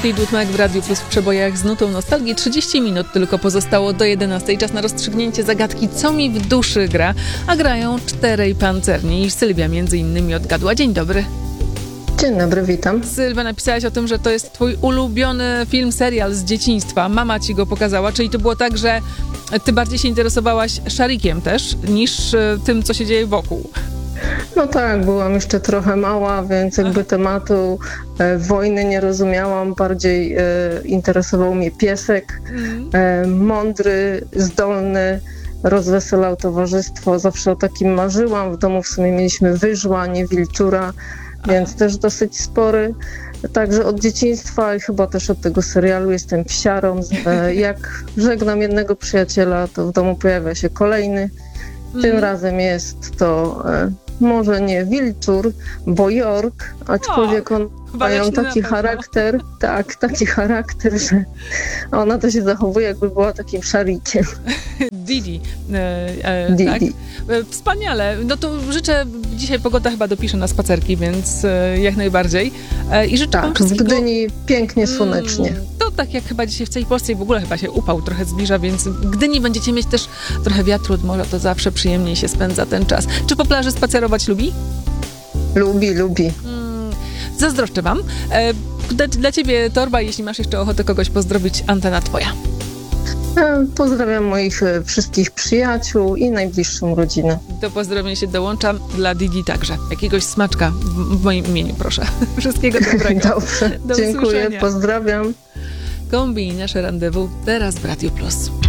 Fleetwood Mac w Radiu Plus w przebojach z nutą nostalgii. 30 minut tylko pozostało do 11. Czas na rozstrzygnięcie zagadki, co mi w duszy gra. A grają 4 pancerni i Sylwia między innymi odgadła. Dzień dobry. Dzień dobry, witam. Sylwia, napisałaś o tym, że to jest twój ulubiony film, serial z dzieciństwa. Mama ci go pokazała, czyli to było tak, że ty bardziej się interesowałaś Szarikiem też, niż tym, co się dzieje wokół. No tak, byłam jeszcze trochę mała, więc jakby tematu wojny nie rozumiałam. Bardziej interesował mnie piesek, mądry, zdolny, rozweselał towarzystwo. Zawsze o takim marzyłam. W domu w sumie mieliśmy wyżła, nie wilczura, więc też dosyć spory. Także od dzieciństwa i chyba też od tego serialu jestem psiarą. Jak żegnam jednego przyjaciela, to w domu pojawia się kolejny. Tym razem jest to może nie wilczur, bo York, aczkolwiek on mają taki charakter, taki charakter, że ona to się zachowuje, jakby była takim szarikiem. Didi. Didi. Tak? Wspaniale. No to życzę, dzisiaj pogoda chyba dopisze na spacerki, więc jak najbardziej. I życzę wam wszystkiego. W Gdyni pięknie, słonecznie. To tak jak chyba dzisiaj w całej Polsce i w ogóle chyba się upał trochę zbliża, więc w Gdyni będziecie mieć też trochę wiatru od morza, to zawsze przyjemniej się spędza ten czas. Czy po plaży spacerować lubi? Lubi. Zazdroszczę wam. Dla ciebie torba, jeśli masz jeszcze ochotę kogoś pozdrowić, antena twoja. Pozdrawiam moich wszystkich przyjaciół i najbliższą rodzinę. Do pozdrowień się dołączam, dla Didi także. Jakiegoś smaczka w moim imieniu, proszę. Wszystkiego dobrego. Dobrze, dziękuję, usłyszenia. pozdrawiam. Kombij nasze rendezvous teraz w Radiu Plus.